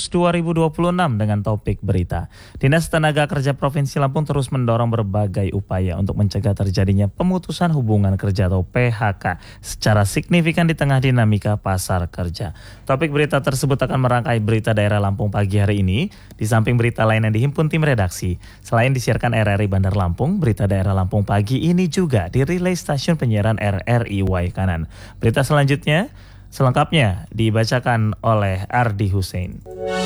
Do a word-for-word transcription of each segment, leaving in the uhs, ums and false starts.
Agustus dua ribu dua puluh enam dengan topik berita. Dinas Tenaga Kerja Provinsi Lampung terus mendorong berbagai upaya untuk mencegah terjadinya pemutusan hubungan kerja atau P H K secara signifikan di tengah dinamika pasar kerja. Topik berita tersebut akan merangkai berita daerah Lampung pagi hari ini, di samping berita lain yang dihimpun tim redaksi. Selain disiarkan R R I Bandar Lampung, berita daerah Lampung pagi ini juga dirilai stasiun penyiaran R R I Waikanan. Berita selanjutnya selengkapnya dibacakan oleh Ardi Hussein.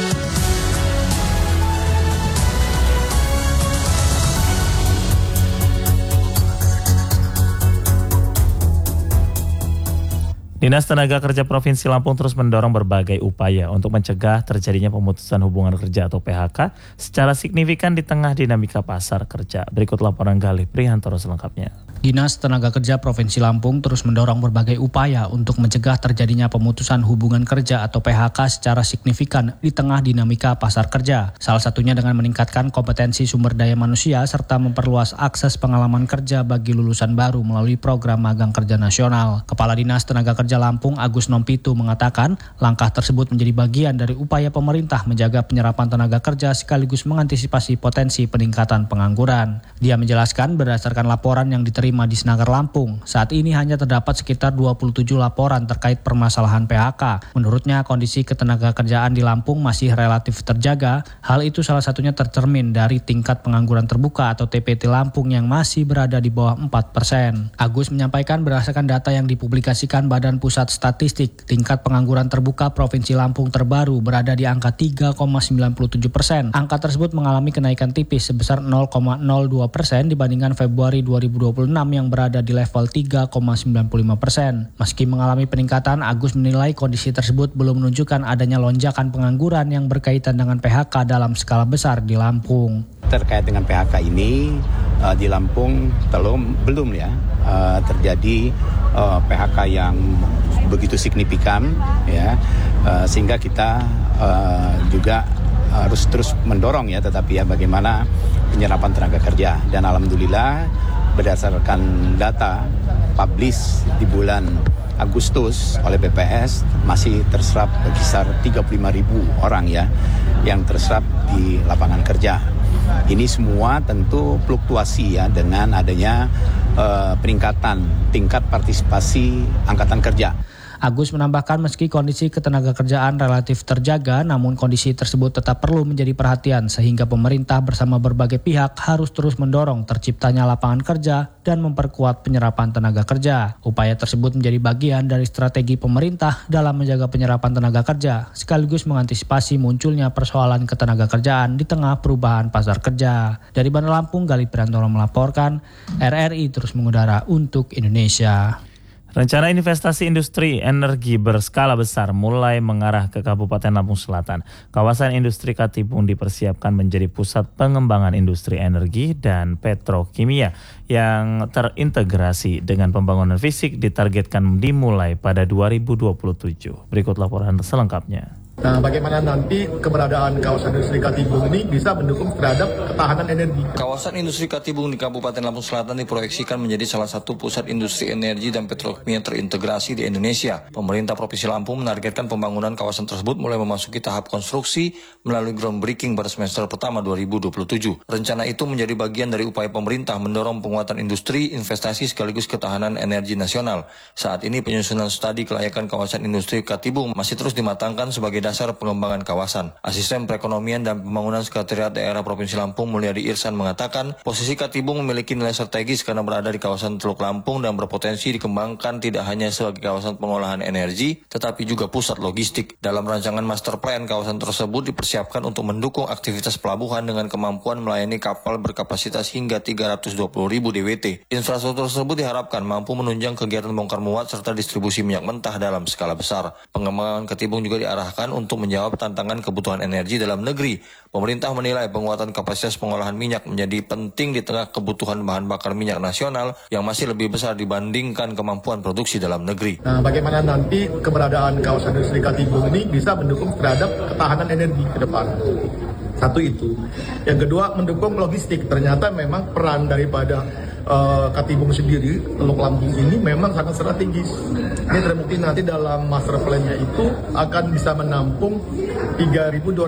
Dinas Tenaga Kerja Provinsi Lampung terus mendorong berbagai upaya untuk mencegah terjadinya pemutusan hubungan kerja atau P H K secara signifikan di tengah dinamika pasar kerja. Berikut laporan Galih Prihantoro selengkapnya. Dinas Tenaga Kerja Provinsi Lampung terus mendorong berbagai upaya untuk mencegah terjadinya pemutusan hubungan kerja atau P H K secara signifikan di tengah dinamika pasar kerja. Salah satunya dengan meningkatkan kompetensi sumber daya manusia serta memperluas akses pengalaman kerja bagi lulusan baru melalui program magang kerja nasional. Kepala Dinas Tenaga Kerja Lampung Agus Nompitu mengatakan langkah tersebut menjadi bagian dari upaya pemerintah menjaga penyerapan tenaga kerja sekaligus mengantisipasi potensi peningkatan pengangguran. Dia menjelaskan berdasarkan laporan yang diterima di Senagar Lampung, saat ini hanya terdapat sekitar dua puluh tujuh laporan terkait permasalahan P H K. Menurutnya kondisi ketenaga kerjaan di Lampung masih relatif terjaga. Hal itu salah satunya tercermin dari tingkat pengangguran terbuka atau T P T Lampung yang masih berada di bawah empat persen. Agus menyampaikan berdasarkan data yang dipublikasikan Badan Pusat Statistik, tingkat pengangguran terbuka Provinsi Lampung terbaru berada di angka tiga koma sembilan tujuh persen. Angka tersebut mengalami kenaikan tipis sebesar nol koma nol dua persen dibandingkan Februari dua ribu dua puluh enam yang berada di level tiga koma sembilan lima persen. Meski mengalami peningkatan, Agus menilai kondisi tersebut belum menunjukkan adanya lonjakan pengangguran yang berkaitan dengan P H K dalam skala besar di Lampung. Terkait dengan P H K ini uh, di Lampung belum belum ya uh, terjadi uh, P H K yang begitu signifikan ya uh, sehingga kita uh, juga harus terus mendorong ya tetapi ya bagaimana penyerapan tenaga kerja, dan alhamdulillah berdasarkan data publish di bulan Agustus oleh B P S masih terserap berkisar tiga puluh lima ribu orang ya yang terserap di lapangan kerja. Ini semua tentu fluktuasi ya dengan adanya uh, peningkatan tingkat partisipasi angkatan kerja. Agus menambahkan meski kondisi ketenaga kerjaan relatif terjaga, namun kondisi tersebut tetap perlu menjadi perhatian sehingga pemerintah bersama berbagai pihak harus terus mendorong terciptanya lapangan kerja dan memperkuat penyerapan tenaga kerja. Upaya tersebut menjadi bagian dari strategi pemerintah dalam menjaga penyerapan tenaga kerja sekaligus mengantisipasi munculnya persoalan ketenaga kerjaan di tengah perubahan pasar kerja. Dari Bandar Lampung, Galih Prihantoro melaporkan, R R I terus mengudara untuk Indonesia. Rencana investasi industri energi berskala besar mulai mengarah ke Kabupaten Lampung Selatan. Kawasan industri Katibung dipersiapkan menjadi pusat pengembangan industri energi dan petrokimia yang terintegrasi dengan pembangunan fisik ditargetkan dimulai pada dua ribu dua puluh tujuh. Berikut laporan selengkapnya. Nah, bagaimana nanti keberadaan kawasan industri Katibung ini bisa mendukung terhadap ketahanan energi. Kawasan industri Katibung di Kabupaten Lampung Selatan diproyeksikan menjadi salah satu pusat industri energi dan petrokimia terintegrasi di Indonesia. Pemerintah Provinsi Lampung menargetkan pembangunan kawasan tersebut mulai memasuki tahap konstruksi melalui groundbreaking pada semester pertama dua ribu dua puluh tujuh. Rencana itu menjadi bagian dari upaya pemerintah mendorong penguatan industri, investasi sekaligus ketahanan energi nasional. Saat ini penyusunan studi kelayakan kawasan industri Katibung masih terus dimatangkan sebagai dasar pengembangan kawasan. Asisten Perekonomian dan Pembangunan Sekretariat Daerah Provinsi Lampung Mulyadi Irsan mengatakan, posisi Katibung memiliki nilai strategis karena berada di kawasan Teluk Lampung dan berpotensi dikembangkan tidak hanya sebagai kawasan pengolahan energi, tetapi juga pusat logistik. Dalam rancangan master plan, kawasan tersebut dipersiapkan untuk mendukung aktivitas pelabuhan dengan kemampuan melayani kapal berkapasitas hingga tiga ratus dua puluh ribu D W T. Infrastruktur tersebut diharapkan mampu menunjang kegiatan bongkar muat serta distribusi minyak mentah dalam skala besar. Pengembangan Katibung juga diarahkan untuk menjawab tantangan kebutuhan energi dalam negeri. Pemerintah menilai penguatan kapasitas pengolahan minyak menjadi penting di tengah kebutuhan bahan bakar minyak nasional yang masih lebih besar dibandingkan kemampuan produksi dalam negeri. Nah, bagaimana nanti keberadaan kawasan industri Katibung ini bisa mendukung terhadap ketahanan energi ke depan. Satu itu. Yang kedua, mendukung logistik. Ternyata memang peran daripada uh, Katibung sendiri, Teluk Lampung ini memang sangat strategis. Ini terbukti nanti dalam master plan-nya itu akan bisa menampung tiga ribu dua ratus